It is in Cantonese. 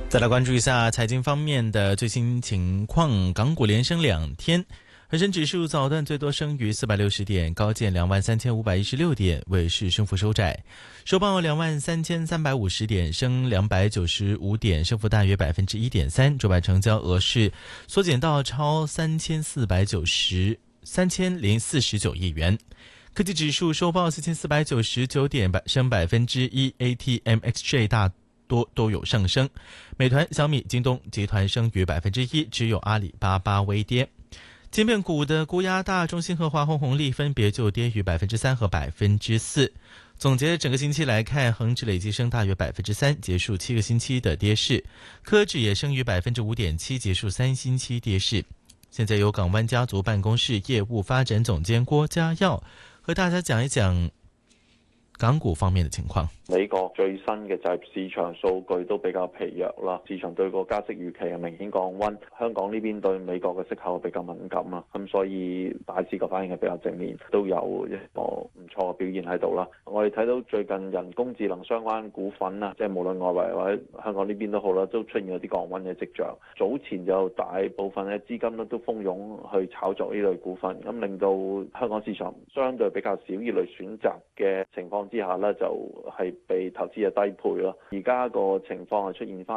再来关注一下财经方面的最新情况，港股连升2天，恒生指数早段最多升逾460点，高见23,516点，尾市升幅收窄，收报23,350点，升295点，升幅大约1.3%。主板成交额是缩减到超3049亿元。科技指数收报4499点，升1%。ATMXJ 大多都有上升，美团、小米、京东集团升逾1%，只有阿里巴巴微跌。晶片股的估压大，中兴和华虹红利分别就跌逾3%和4%。总结整个星期来看，恒指累计升大约3%，结束7个星期的跌势；科指也升逾5.7%，结束3星期跌势。现在由港湾家族办公室业务发展总监郭家耀和大家讲一讲港股方面的情况。 美國最新嘅就業市場數據都比較疲弱啦，市場對個加息預期係明顯降溫。香港呢邊對美國嘅息口比較敏感啊，咁所以大市個反應係比較正面，都有一個唔錯嘅表現喺度啦。我哋睇到最近人工智能相關股份啊，即係無論外圍或者香港呢邊都好啦，都出現咗啲降溫嘅跡象。早前就大部分嘅資金都蜂擁去炒作呢類股份，咁令到香港市場相對比較少呢類選擇嘅情況之下呢，就係被投資嘅低配咯。而家個情況係出現翻